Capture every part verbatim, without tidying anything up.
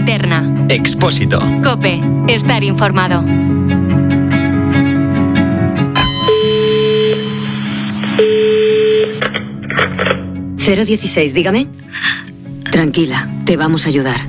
Terna. Expósito. COPE. Estar informado. cero dieciséis, dígame. Tranquila, te vamos a ayudar.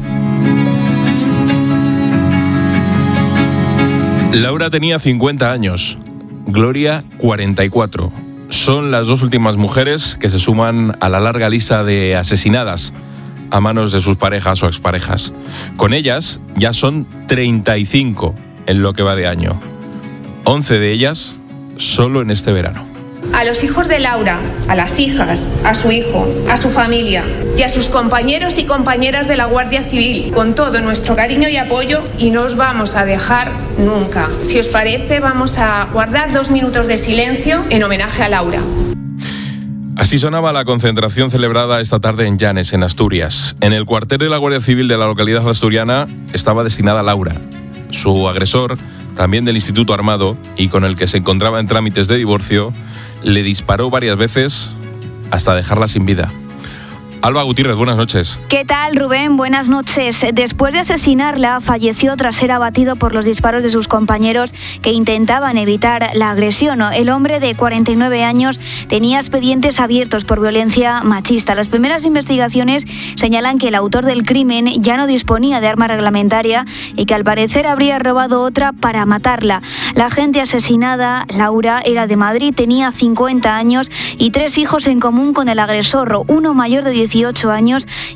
Laura tenía cincuenta años, Gloria cuarenta y cuatro. Son las dos últimas mujeres que se suman a la larga lista de asesinadas a manos de sus parejas o exparejas. Con ellas ya son treinta y cinco en lo que va de año. once de ellas solo en este verano. A los hijos de Laura, a las hijas, a su hijo, a su familia y a sus compañeros y compañeras de la Guardia Civil, con todo nuestro cariño y apoyo, y no os vamos a dejar nunca. Si os parece, vamos a guardar dos minutos de silencio en homenaje a Laura. Así sonaba la concentración celebrada esta tarde en Llanes, en Asturias. En el cuartel de la Guardia Civil de la localidad asturiana estaba destinada Laura. Su agresor, también del Instituto Armado y con el que se encontraba en trámites de divorcio, le disparó varias veces hasta dejarla sin vida. Alba Gutiérrez, buenas noches. ¿Qué tal, Rubén? Buenas noches. Después de asesinarla, falleció tras ser abatido por los disparos de sus compañeros que intentaban evitar la agresión. El hombre de cuarenta y nueve años tenía expedientes abiertos por violencia machista. Las primeras investigaciones señalan que el autor del crimen ya no disponía de arma reglamentaria y que al parecer habría robado otra para matarla. La agente asesinada, Laura, era de Madrid, tenía cincuenta años y tres hijos en común con el agresor, uno mayor de dieciocho años